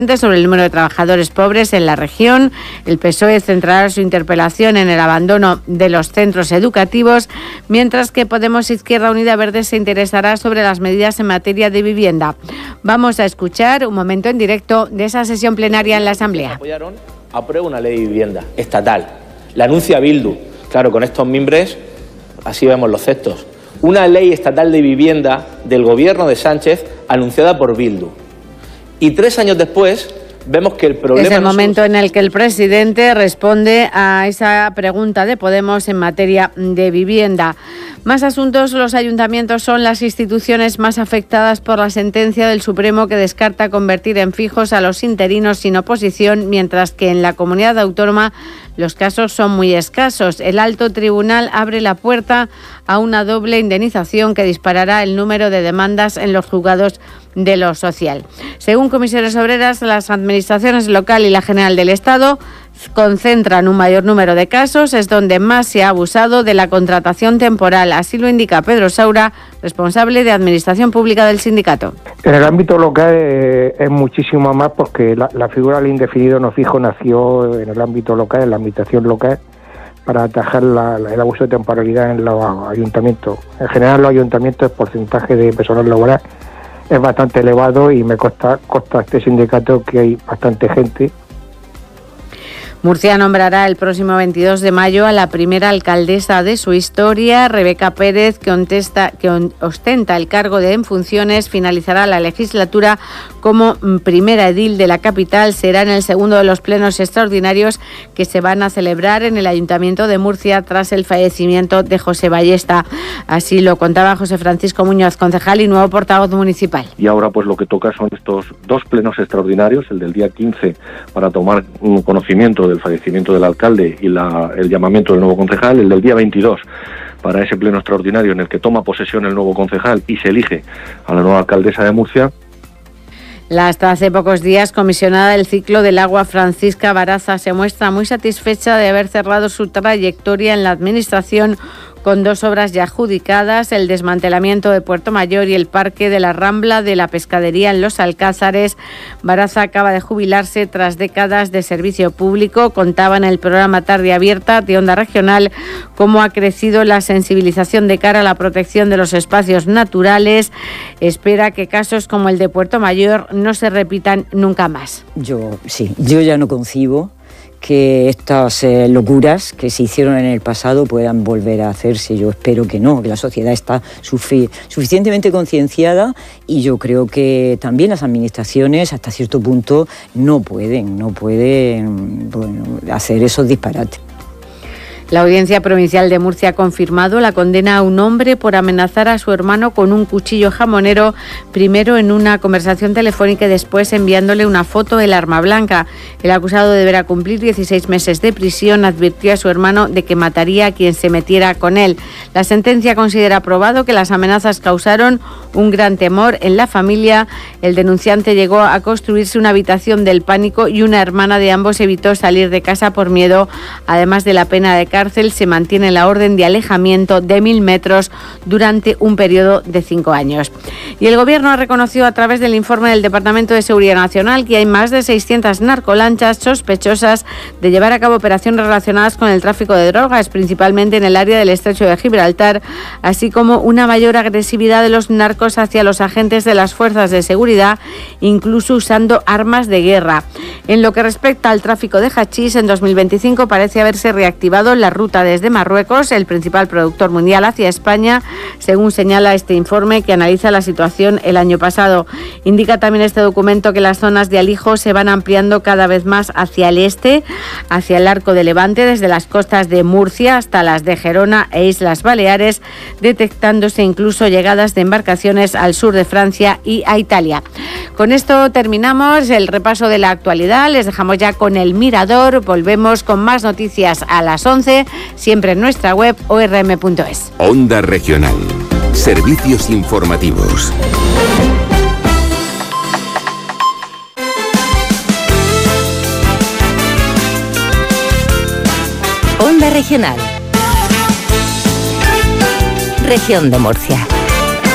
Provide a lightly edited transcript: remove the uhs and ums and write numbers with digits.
sobre el número de trabajadores pobres en la región. El PSOE centrará su interpelación en el abandono de los centros educativos, mientras que Podemos Izquierda Unida Verde se interesará sobre las medidas en materia de vivienda. Vamos a escuchar un momento en directo de esa sesión plenaria en la Asamblea. Aprueba una ley de vivienda estatal. La anuncia Bildu. Claro, con estos mimbres así vemos los cestos. Una ley estatal de vivienda del gobierno de Sánchez anunciada por Bildu. Y 3 años después vemos que el problema... Es el momento en el que el presidente responde a esa pregunta de Podemos en materia de vivienda. Más asuntos. Los ayuntamientos son las instituciones más afectadas por la sentencia del Supremo que descarta convertir en fijos a los interinos sin oposición, mientras que en la comunidad autónoma los casos son muy escasos. El alto tribunal abre la puerta a una doble indemnización que disparará el número de demandas en los juzgados de lo social. Según Comisiones Obreras, las administraciones local y la general del Estado concentran un mayor número de casos, es donde más se ha abusado de la contratación temporal. Así lo indica Pedro Saura, responsable de Administración Pública del sindicato. En el ámbito local es muchísimo más, porque la figura del indefinido no fijo nació en el ámbito local, en la administración local, para atajar el abuso de temporalidad en los ayuntamientos. En general, los ayuntamientos, el porcentaje de personal laboral es bastante elevado y me consta este sindicato que hay bastante gente. Murcia nombrará el próximo 22 de mayo a la primera alcaldesa de su historia. Rebeca Pérez, que ostenta el cargo de en funciones, finalizará la legislatura como primera edil de la capital. Será en el segundo de los plenos extraordinarios que se van a celebrar en el Ayuntamiento de Murcia tras el fallecimiento de José Ballesta. Así lo contaba José Francisco Muñoz, concejal y nuevo portavoz municipal. Y ahora pues lo que toca son estos 2 plenos extraordinarios, el del día 15 para tomar conocimiento del fallecimiento del alcalde y el llamamiento del nuevo concejal, el del día 22 para ese pleno extraordinario en el que toma posesión el nuevo concejal y se elige a la nueva alcaldesa de Murcia. La hasta hace pocos días comisionada del ciclo del agua, Francisca Baraza, se muestra muy satisfecha de haber cerrado su trayectoria en la administración con 2 obras ya adjudicadas, el desmantelamiento de Puerto Mayor y el parque de la Rambla de la Pescadería en Los Alcázares. Baraza acaba de jubilarse tras décadas de servicio público. Contaba en el programa Tarde Abierta de Onda Regional cómo ha crecido la sensibilización de cara a la protección de los espacios naturales. Espera que casos como el de Puerto Mayor no se repitan nunca más. Yo ya no concibo que estas locuras que se hicieron en el pasado puedan volver a hacerse. Yo espero que no, que la sociedad está suficientemente concienciada, y yo creo que también las administraciones hasta cierto punto no pueden hacer esos disparates. La Audiencia Provincial de Murcia ha confirmado la condena a un hombre por amenazar a su hermano con un cuchillo jamonero, primero en una conversación telefónica y después enviándole una foto del arma blanca. El acusado deberá cumplir 16 meses de prisión. Advirtió a su hermano de que mataría a quien se metiera con él. La sentencia considera probado que las amenazas causaron un gran temor en la familia. El denunciante llegó a construirse una habitación del pánico y una hermana de ambos evitó salir de casa por miedo. Además de la pena de cárcel, se mantiene la orden de alejamiento de 1.000 metros durante un periodo de 5 años. Y el Gobierno ha reconocido a través del informe del Departamento de Seguridad Nacional que hay más de 600 narcolanchas sospechosas de llevar a cabo operaciones relacionadas con el tráfico de drogas, principalmente en el área del Estrecho de Gibraltar, así como una mayor agresividad de los narcos hacia los agentes de las fuerzas de seguridad, incluso usando armas de guerra. En lo que respecta al tráfico de hachís, en 2025 parece haberse reactivado la ruta desde Marruecos, el principal productor mundial, hacia España, según señala este informe que analiza la situación el año pasado. Indica también este documento que las zonas de alijo se van ampliando cada vez más hacia el este, hacia el arco de Levante, desde las costas de Murcia hasta las de Gerona e Islas Baleares, detectándose incluso llegadas de embarcaciones al sur de Francia y a Italia. Con esto terminamos el repaso de la actualidad. Les dejamos ya con el Mirador. Volvemos con más noticias a las 11, siempre en nuestra web orm.es. Onda Regional. Servicios informativos. Onda Regional. Región de Murcia.